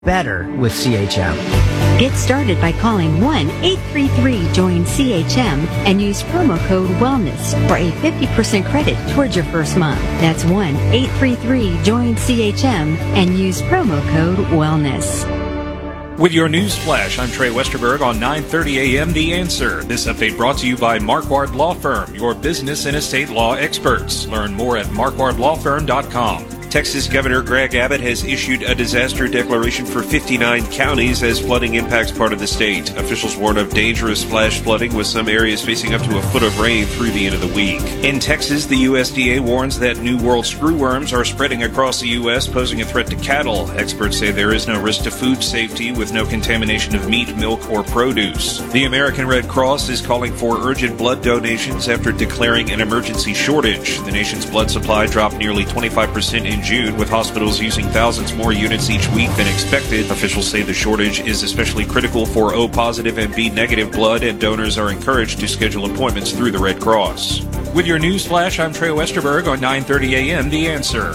better with CHM. Get started by calling 1-833-JOIN-CHM and use promo code WELLNESS for a 50% credit towards your first month. That's 1-833-JOIN-CHM and use promo code WELLNESS. With your news flash, I'm Trey Westerberg on 9:30 a.m. The Answer. This update brought to you by Marquardt Law Firm, your business and estate law experts. Learn more at marquardtlawfirm.com. Texas Governor Greg Abbott has issued a disaster declaration for 59 counties as flooding impacts part of the state. Officials warn of dangerous flash flooding with some areas facing up to a foot of rain through the end of the week. In Texas, the USDA warns that New World screwworms are spreading across the U.S., posing a threat to cattle. Experts say there is no risk to food safety with no contamination of meat, milk, or produce. The American Red Cross is calling for urgent blood donations after declaring an emergency shortage. The nation's blood supply dropped nearly 25% in June, with hospitals using thousands more units each week than expected. Officials say the shortage is especially critical for O-positive and B-negative blood, and donors are encouraged to schedule appointments through the Red Cross. With your news flash, I'm Trey Westerberg on 9:30 a.m. The Answer.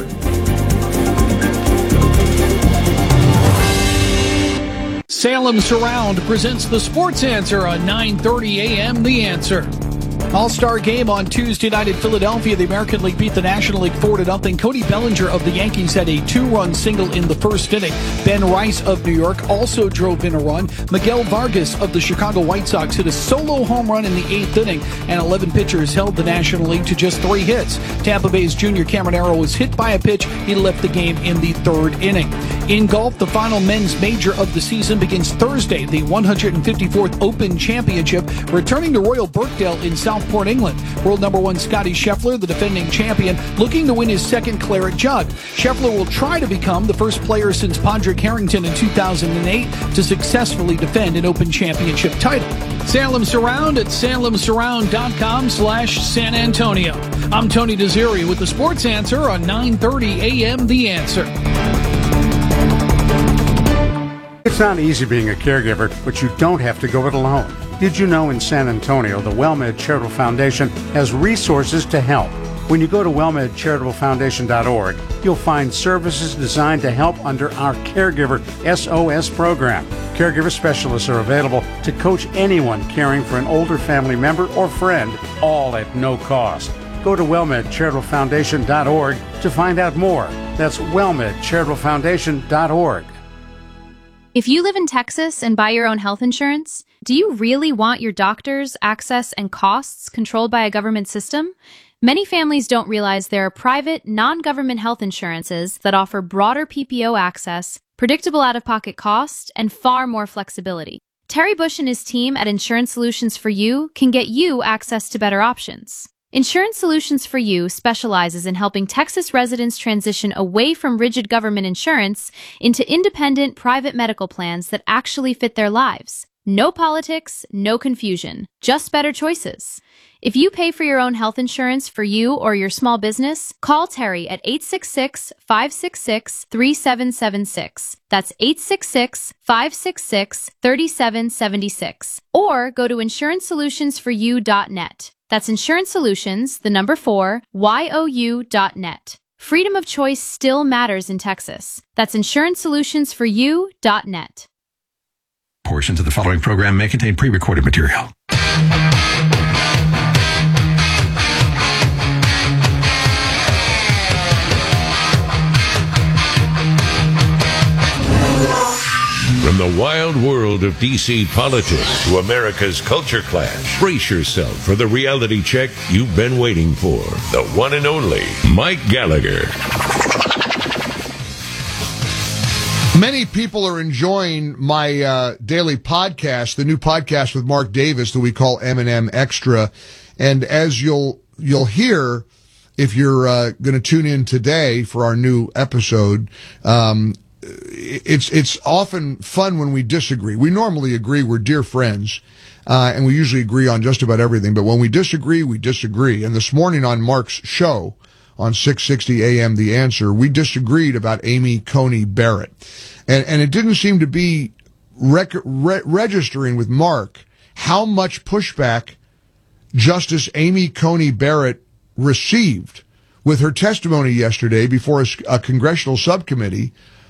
Salem Surround presents the Sports Answer on 9:30 a.m. The Answer. All-Star game on Tuesday night in Philadelphia. The American League beat the National League 4-0. Cody Bellinger of the Yankees had a 2-run single in the first inning. Ben Rice of New York also drove in a run. Miguel Vargas of the Chicago White Sox hit a solo home run in the 8th inning, and 11 pitchers held the National League to just 3 hits. Tampa Bay's junior Cameron Arrow was hit by a pitch. He left the game in the 3rd inning. In golf, the final men's major of the season begins Thursday, the 154th Open Championship, returning to Royal Birkdale in Southport, England. World number 1 Scotty Scheffler, the defending champion, looking to win his 2nd Claret Jug. Scheffler will try to become the first player since Padraig Harrington in 2008 to successfully defend an Open Championship title. Salem Surround at salemsurround.com/San Antonio. I'm Tony Desiri with the Sports Answer on 9:30 a.m. The Answer. It's not easy being a caregiver, but you don't have to go it alone. Did you know in San Antonio, the WellMed Charitable Foundation has resources to help? When you go to wellmedcharitablefoundation.org, you'll find services designed to help under our Caregiver SOS program. Caregiver specialists are available to coach anyone caring for an older family member or friend, all at no cost. Go to wellmedcharitablefoundation.org to find out more. That's wellmedcharitablefoundation.org. If you live in Texas and buy your own health insurance, do you really want your doctors, access, and costs controlled by a government system? Many families don't realize there are private, non-government health insurances that offer broader PPO access, predictable out-of-pocket costs, and far more flexibility. Terry Bush and his team at Insurance Solutions for You can get you access to better options. Insurance Solutions for You specializes in helping Texas residents transition away from rigid government insurance into independent private medical plans that actually fit their lives. No politics, no confusion, just better choices. If you pay for your own health insurance for you or your small business, call Terry at 866-566-3776. That's 866-566-3776. Or go to insurancesolutionsforyou.net. That's Insurance Solutions, the number 4, YOU.net. Freedom of choice still matters in Texas. That's insurancesolutionsforyou.net. Portions of the following program may contain pre-recorded material. From the wild world of D.C. politics to America's culture clash, brace yourself for the reality check you've been waiting for. The one and only Mike Gallagher. Many people are enjoying my daily podcast, the new podcast with Mark Davis that we call M&M Extra. And as you'll hear, if you're going to tune in today for our new episode, it's often fun when we disagree. We normally agree. We're dear friends, and we usually agree on just about everything. But when we disagree, we disagree. And this morning on Mark's show on 660 AM The Answer, we disagreed about Amy Coney Barrett. And it didn't seem to be registering with Mark how much pushback Justice Amy Coney Barrett received with her testimony yesterday before a congressional subcommittee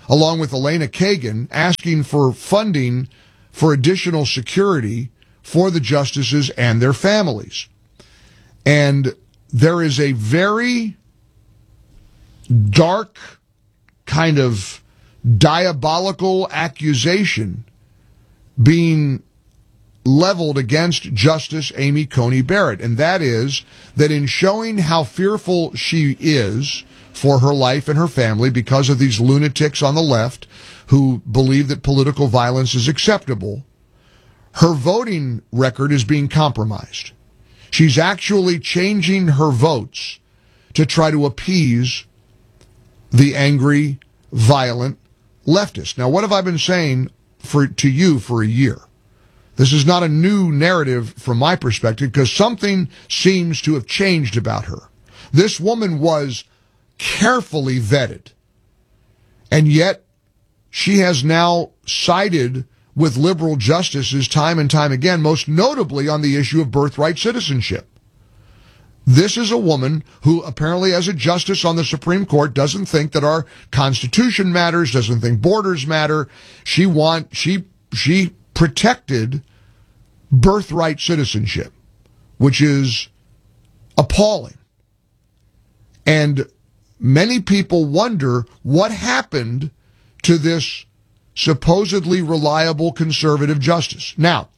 along with Elena Kagan, asking for funding for additional security for the justices and their families. And there is a very dark, kind of diabolical accusation being leveled against Justice Amy Coney Barrett, and that is that in showing how fearful she is for her life and her family because of these lunatics on the left who believe that political violence is acceptable, her voting record is being compromised. She's actually changing her votes to try to appease the angry, violent leftists. Now, what have I been saying to you for a year? This is not a new narrative from my perspective, because something seems to have changed about her. This woman was carefully vetted, and yet she has now sided with liberal justices time and time again, most notably on the issue of birthright citizenship. This is a woman who apparently, as a justice on the Supreme Court, doesn't think that our Constitution matters, doesn't think borders matter. She protected birthright citizenship, which is appalling. And many people wonder what happened to this supposedly reliable conservative justice. Now,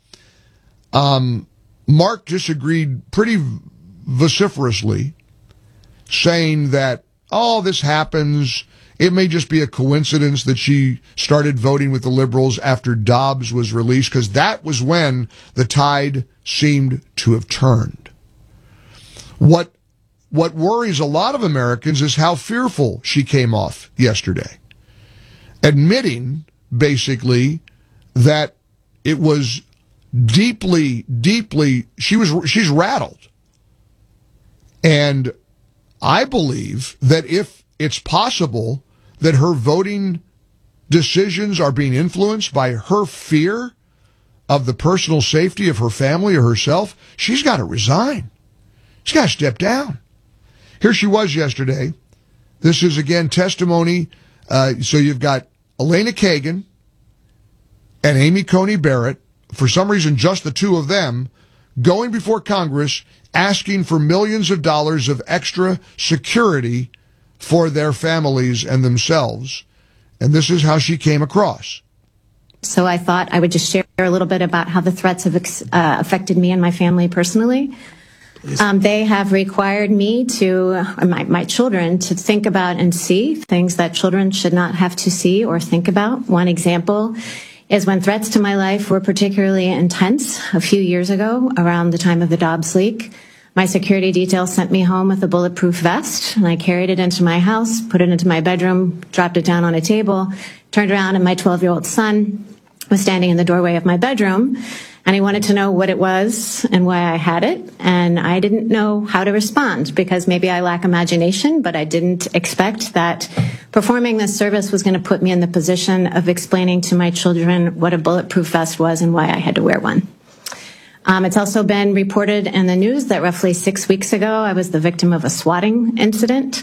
Mark disagreed pretty vociferously, saying that, oh, this happens. It may just be a coincidence that she started voting with the liberals after Dobbs was released, because that was when the tide seemed to have turned. What worries a lot of Americans is how fearful she came off yesterday, admitting basically that it was deeply, she's rattled. And I believe that if it's possible that her voting decisions are being influenced by her fear of the personal safety of her family or herself, she's got to resign. She's got to step down. Here she was yesterday. This is, again, testimony. So you've got Elena Kagan and Amy Coney Barrett, for some reason just the two of them, going before Congress asking for millions of dollars of extra security for their families and themselves. And this is how she came across. So I thought I would just share a little bit about how the threats have affected me and my family personally. They have required me my children to think about and see things that children should not have to see or think about. One example is when threats to my life were particularly intense a few years ago, around the time of the Dobbs leak. My security detail sent me home with a bulletproof vest, and I carried it into my house, put it into my bedroom, dropped it down on a table, turned around, and my 12-year-old son was standing in the doorway of my bedroom, and he wanted to know what it was and why I had it, and I didn't know how to respond, because maybe I lack imagination, but I didn't expect that performing this service was going to put me in the position of explaining to my children what a bulletproof vest was and why I had to wear one. It's also been reported in the news that roughly 6 weeks ago, I was the victim of a swatting incident.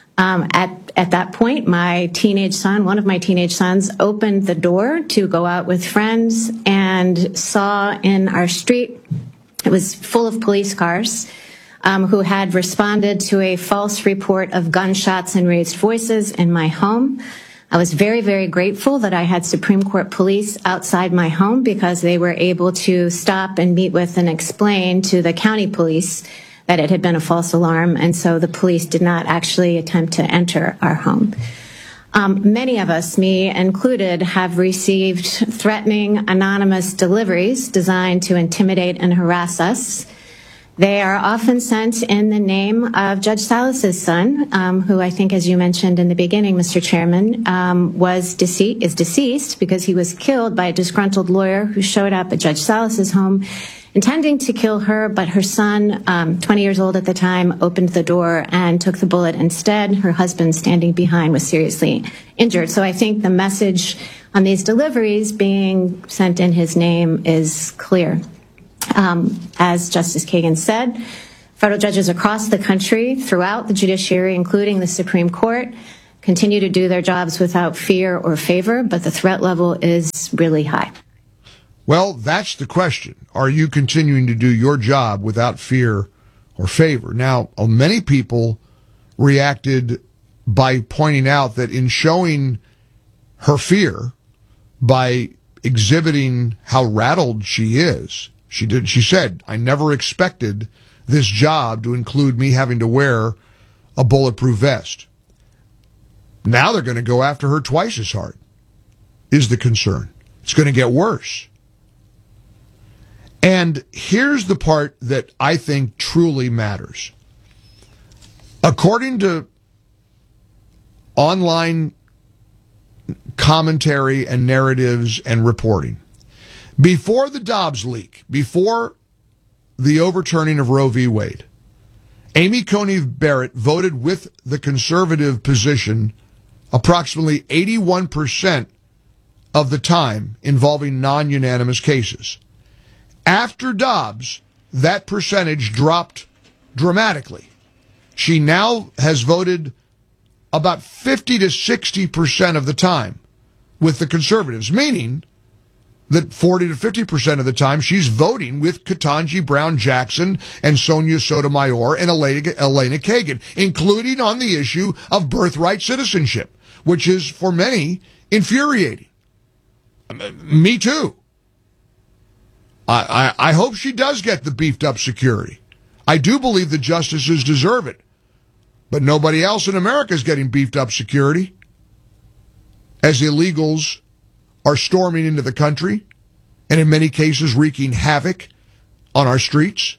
At that point, one of my teenage sons, opened the door to go out with friends and saw in our street, it was full of police cars, who had responded to a false report of gunshots and raised voices in my home. I was very, very grateful that I had Supreme Court police outside my home, because they were able to stop and meet with and explain to the county police that it had been a false alarm, and so the police did not actually attempt to enter our home. Many of us, me included, have received threatening anonymous deliveries designed to intimidate and harass us. They are often sent in the name of Judge Salas's son, who I think, as you mentioned in the beginning, Mr. Chairman, is deceased because he was killed by a disgruntled lawyer who showed up at Judge Salas's home intending to kill her, but her son, 20 years old at the time, opened the door and took the bullet instead. Her husband, standing behind, was seriously injured. So I think the message on these deliveries being sent in his name is clear. As Justice Kagan said, federal judges across the country, throughout the judiciary, including the Supreme Court, continue to do their jobs without fear or favor, but the threat level is really high. Well, that's the question. Are you continuing to do your job without fear or favor? Now, many people reacted by pointing out that in showing her fear, by exhibiting how rattled she is, she said, I never expected this job to include me having to wear a bulletproof vest. Now they're going to go after her twice as hard, is the concern. It's going to get worse. And here's the part that I think truly matters. According to online commentary and narratives and reporting, before the Dobbs leak, before the overturning of Roe v. Wade, Amy Coney Barrett voted with the conservative position approximately 81% of the time involving non-unanimous cases. After Dobbs, that percentage dropped dramatically. She now has voted about 50 to 60% of the time with the conservatives, meaning that 40 to 50% of the time she's voting with Ketanji Brown Jackson and Sonia Sotomayor and Elena Kagan, including on the issue of birthright citizenship, which is for many infuriating. Me too. I hope she does get the beefed up security. I do believe the justices deserve it. But nobody else in America is getting beefed up security as illegals are storming into the country and in many cases wreaking havoc on our streets.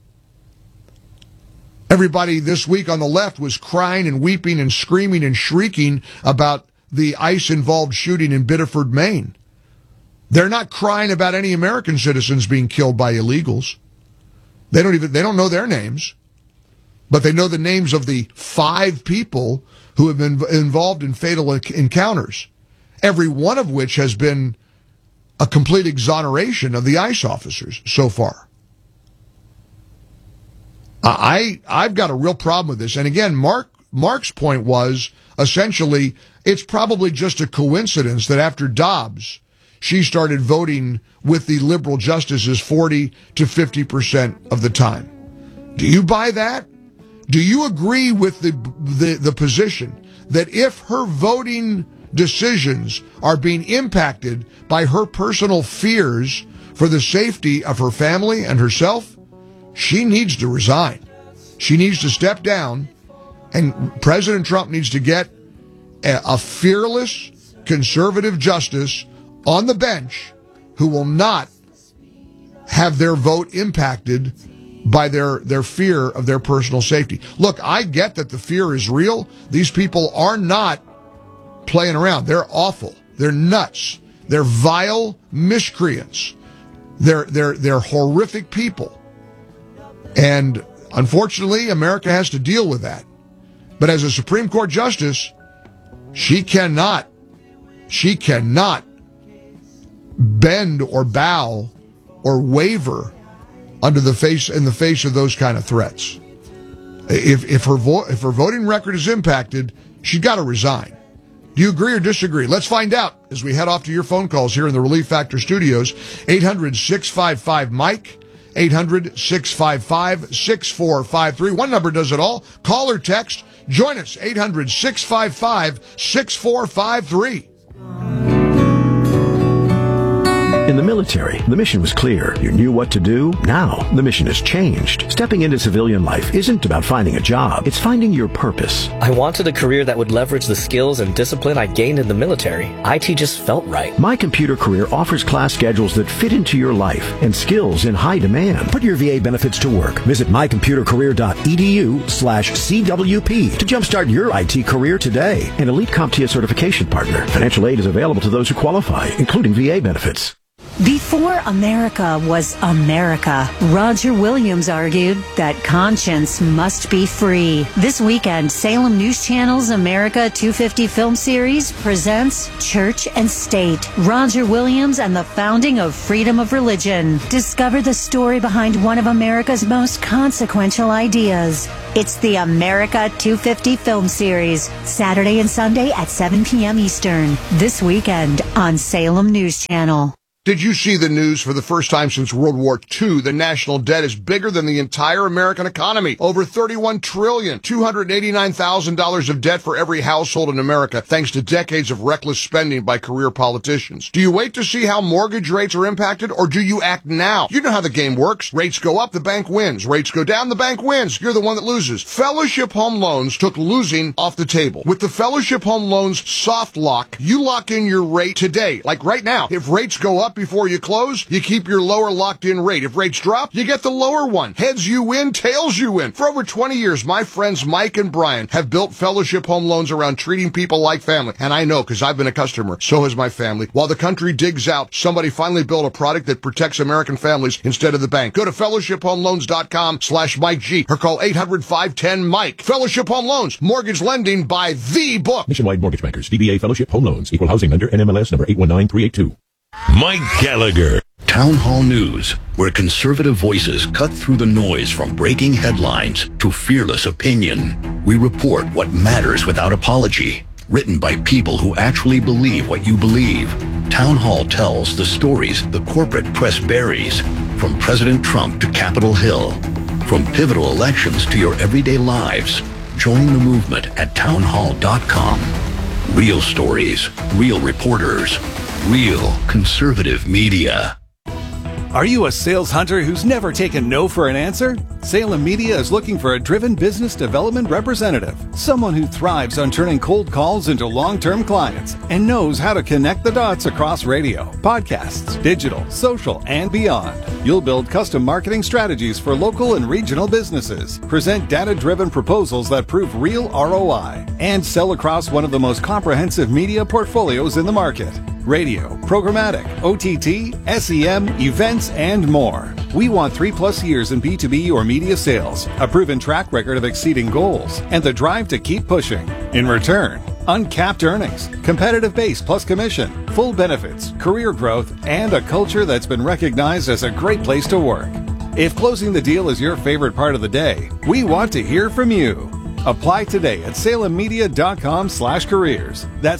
Everybody this week on the left was crying and weeping and screaming and shrieking about the ICE-involved shooting in Biddeford, Maine. They're not crying about any American citizens being killed by illegals. They don't know their names, but they know the names of the 5 people who have been involved in fatal encounters, every one of which has been a complete exoneration of the ICE officers so far. I've got a real problem with this. And again, Mark's point was essentially it's probably just a coincidence that after Dobbs, she started voting with the liberal justices 40 to 50% of the time. Do you buy that? Do you agree with the position that if her voting decisions are being impacted by her personal fears for the safety of her family and herself, she needs to resign. She needs to step down, and President Trump needs to get a fearless conservative justice on the bench who will not have their vote impacted by their fear of their personal safety. Look, I get that the fear is real. These people are not playing around. They're awful. They're nuts. They're vile miscreants. They're horrific people. And unfortunately, America has to deal with that. But as a Supreme Court justice, she cannot bend or bow or waver in the face of those kind of threats. If her voting record is impacted, she's got to resign. Do you agree or disagree? Let's find out as we head off to your phone calls here in the Relief Factor studios. 800-655-MIKE, 800-655-6453. One number does it all. Call or text. Join us, 800-655-6453. In the military, the mission was clear. You knew what to do. Now, the mission has changed. Stepping into civilian life isn't about finding a job. It's finding your purpose. I wanted a career that would leverage the skills and discipline I gained in the military. IT just felt right. My Computer Career offers class schedules that fit into your life and skills in high demand. Put your VA benefits to work. Visit mycomputercareer.edu/CWP to jumpstart your IT career today. An elite CompTIA certification partner. Financial aid is available to those who qualify, including VA benefits. Before America was America, Roger Williams argued that conscience must be free. This weekend, Salem News Channel's America 250 film series presents Church and State, Roger Williams and the founding of freedom of religion. Discover the story behind one of America's most consequential ideas. It's the America 250 film series, Saturday and Sunday at 7 p.m. Eastern. This weekend on Salem News Channel. Did you see the news? For the first time since World War II, the national debt is bigger than the entire American economy. Over $31 trillion, $289,000 of debt for every household in America, thanks to decades of reckless spending by career politicians. Do you wait to see how mortgage rates are impacted, or do you act now? You know how the game works. Rates go up, the bank wins. Rates go down, the bank wins. You're the one that loses. Fellowship Home Loans took losing off the table. With the Fellowship Home Loans soft lock, you lock in your rate today. Like right now, if rates go up before you close, you keep your lower locked-in rate. If rates drop, you get the lower one. Heads you win, tails you win. For over 20 years, my friends Mike and Brian have built Fellowship Home Loans around treating people like family. And I know, because I've been a customer. So has my family. While the country digs out, somebody finally built a product that protects American families instead of the bank. Go to fellowshiphomeloans.com/Mike G or call 800-510-MIKE. Fellowship Home Loans. Mortgage lending by the book. Nationwide Mortgage Bankers. DBA Fellowship Home Loans. Equal housing lender. NMLS number 819382. Mike Gallagher. Town Hall News, where conservative voices cut through the noise from breaking headlines to fearless opinion. We report what matters without apology. Written by people who actually believe what you believe. Town Hall tells the stories the corporate press buries, from President Trump to Capitol Hill, from pivotal elections to your everyday lives. Join the movement at townhall.com. Real stories, real reporters, real conservative media. Are you a sales hunter who's never taken no for an answer? Salem Media is looking for a driven business development representative, someone who thrives on turning cold calls into long-term clients and knows how to connect the dots across radio, podcasts, digital, social, and beyond. You'll build custom marketing strategies for local and regional businesses, present data-driven proposals that prove real ROI, and sell across one of the most comprehensive media portfolios in the market. Radio, programmatic, OTT, SEM, events, and more. We want 3+ years in B2B or media sales, a proven track record of exceeding goals, and the drive to keep pushing. In return, uncapped earnings, competitive base plus commission, full benefits, career growth, and a culture that's been recognized as a great place to work. If closing the deal is your favorite part of the day, we want to hear from you. Apply today at salemmedia.com/careers. That's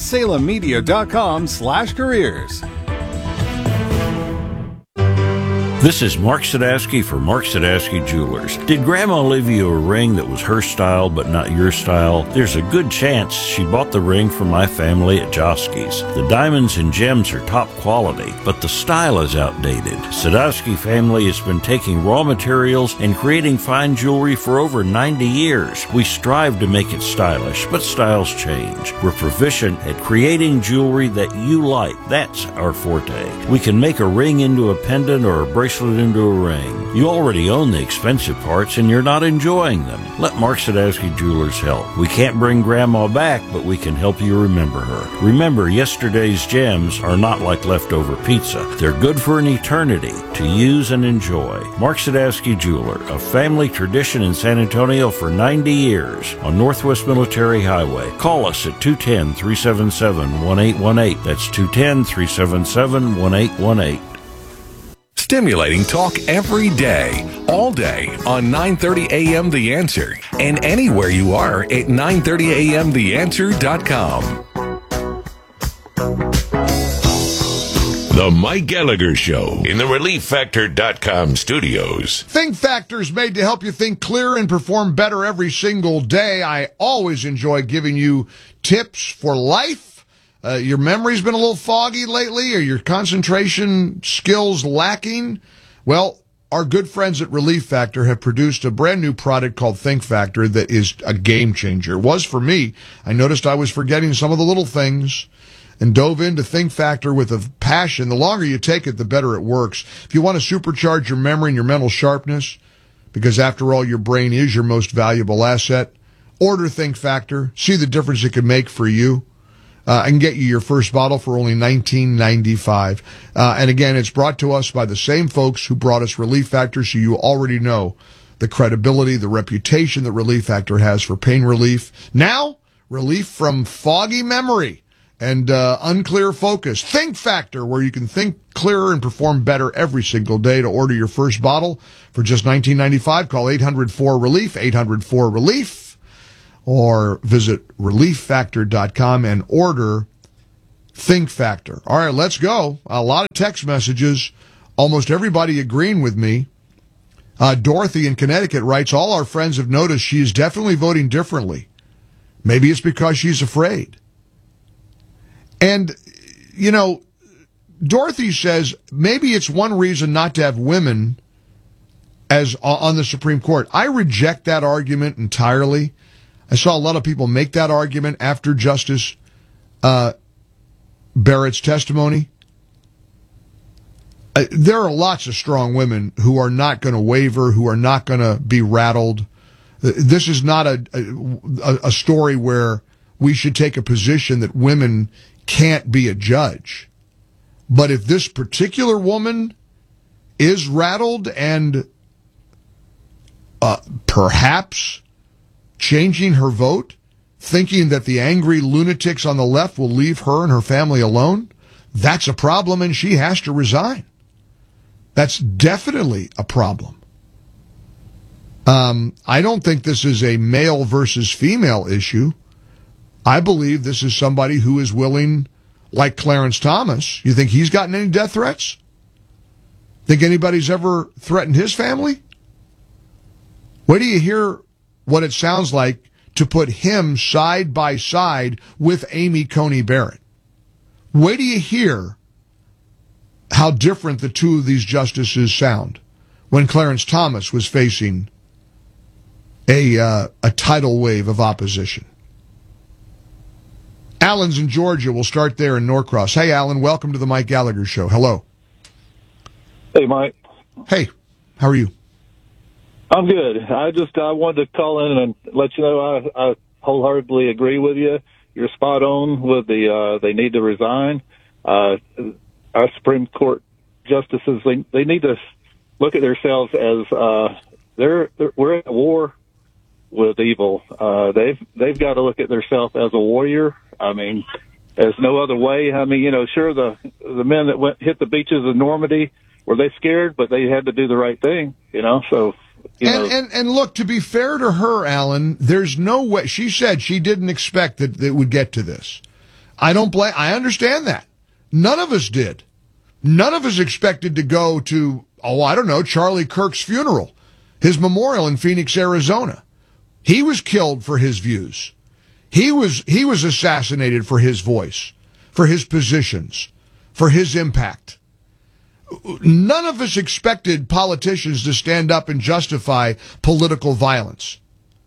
salemmedia.com/careers. This is Mark Sadowski for Mark Sadowski Jewelers. Did Grandma leave you a ring that was her style but not your style? There's a good chance she bought the ring from my family at Joski's. The diamonds and gems are top quality, but the style is outdated. Sadowski family has been taking raw materials and creating fine jewelry for over 90 years. We strive to make it stylish, but styles change. We're proficient at creating jewelry that you like. That's our forte. We can make a ring into a pendant or a bracelet into a ring. You already own the expensive parts and you're not enjoying them. Let Mark Sadowski Jewelers help. We can't bring Grandma back, but we can help you remember her. Remember, yesterday's gems are not like leftover pizza. They're good for an eternity to use and enjoy. Mark Sadowski Jeweler, a family tradition in San Antonio for 90 years on Northwest Military Highway. Call us at 210-377-1818. That's 210-377-1818. Stimulating talk every day, all day on 930 AM The Answer and anywhere you are at 930amtheanswer.com. The Mike Gallagher Show in the ReliefFactor.com studios. Think Factor is made to help you think clearer and perform better every single day. I always enjoy giving you tips for life. Your memory's been a little foggy lately, or your concentration skills lacking? Well, our good friends at Relief Factor have produced a brand new product called Think Factor that is a game changer. It was for me. I noticed I was forgetting some of the little things and dove into Think Factor with a passion. The longer you take it, the better it works. If you want to supercharge your memory and your mental sharpness, because after all, your brain is your most valuable asset, order Think Factor. See the difference it can make for you. I can get you your first bottle for only $19.95. And again, it's brought to us by the same folks who brought us Relief Factor, so you already know the credibility, the reputation that Relief Factor has for pain relief. Now, relief from foggy memory and unclear focus. Think Factor, where you can think clearer and perform better every single day. To order your first bottle for just $19.95, call 800-4RELIEF, 800-4RELIEF. Or visit relieffactor.com and order Think Factor. All right, let's go. A lot of text messages, almost everybody agreeing with me. Dorothy in Connecticut writes, all our friends have noticed she is definitely voting differently. Maybe it's because she's afraid. And, you know, Dorothy says maybe it's one reason not to have women as on the Supreme Court. I reject that argument entirely. I saw a lot of people make that argument after Justice Barrett's testimony. There are lots of strong women who are not going to waver, who are not going to be rattled. This is not a story where we should take a position that women can't be a judge. But if this particular woman is rattled and perhaps changing her vote, thinking that the angry lunatics on the left will leave her and her family alone, that's a problem, and she has to resign. That's definitely a problem. I don't think this is a male versus female issue. I believe this is somebody who is willing, like Clarence Thomas. You think he's gotten any death threats? Think anybody's ever threatened his family? Where do you hear what it sounds like to put him side by side with Amy Coney Barrett? Wait till you hear how different the two of these justices sound when Clarence Thomas was facing a tidal wave of opposition. Alan's in Georgia. We'll start there in Norcross. Hey, Alan, welcome to the Mike Gallagher Show. Hello. Hey, Mike. Hey, how are you? I'm good. I wanted to call in and let you know I wholeheartedly agree with you. You're spot on with they need to resign. Our Supreme Court justices, they need to look at themselves as we're at war with evil. They've got to look at themselves as a warrior. I mean, there's no other way. I mean, you know, sure, the men that hit the beaches of Normandy, were they scared? But they had to do the right thing, you know, so... And look, to be fair to her, Alan, there's no way. She said she didn't expect that it would get to this. I understand that. None of us did. None of us expected to go to, Charlie Kirk's funeral, his memorial in Phoenix, Arizona. He was killed for his views. He was assassinated for his voice, for his positions, for his impact. None of us expected politicians to stand up and justify political violence.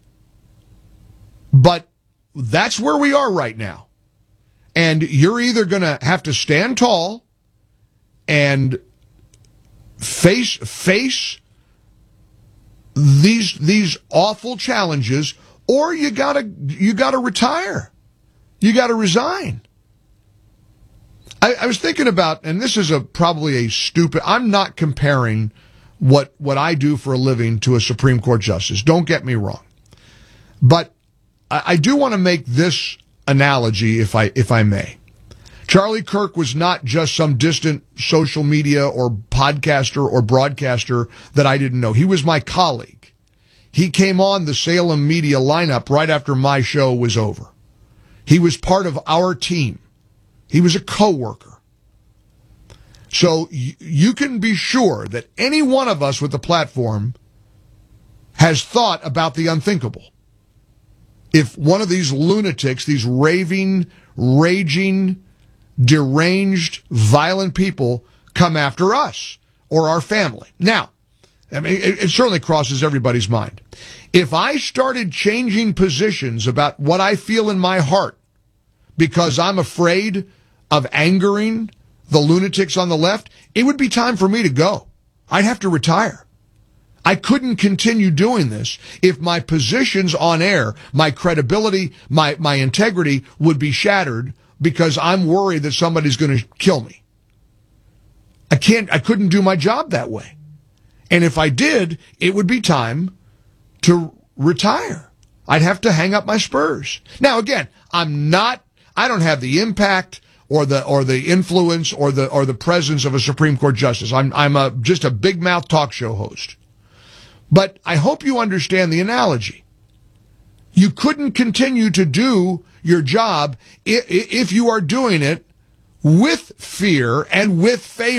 But that's where we are right now. And you're either going to have to stand tall and face these awful challenges, or you gotta retire. You gotta resign. I was thinking about, and this is probably a stupid, I'm not comparing what I do for a living to a Supreme Court justice. Don't get me wrong. But I do want to make this analogy, if I may. Charlie Kirk was not just some distant social media or podcaster or broadcaster that I didn't know. He was my colleague. He came on the Salem media lineup right after my show was over. He was part of our team. He was a coworker. So you can be sure that any one of us with the platform has thought about the unthinkable. If one of these lunatics, these raving, raging, deranged, violent people come after us or our family. Now, I mean, it certainly crosses everybody's mind. If I started changing positions about what I feel in my heart because I'm afraid of angering the lunatics on the left, it would be time for me to go. I'd have to retire. I couldn't continue doing this if my positions on air, my credibility, my integrity would be shattered because I'm worried that somebody's going to kill me. I couldn't do my job that way. And if I did, it would be time to retire. I'd have to hang up my spurs. Now, again, I don't have the impact or the influence or the presence of a Supreme Court justice. I'm just a big mouth talk show host. But I hope you understand the analogy. You couldn't continue to do your job if you are doing it with fear and with favor.